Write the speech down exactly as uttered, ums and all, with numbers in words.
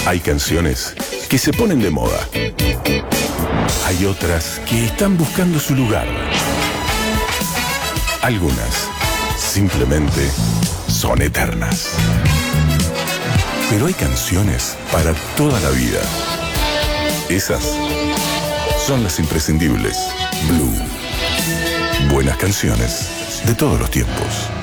Hay canciones que se ponen de moda. Hay otras que están buscando su lugar. Algunas simplemente son eternas. Pero hay canciones para toda la vida. Esas son las imprescindibles. Blue. Buenas canciones de todos los tiempos.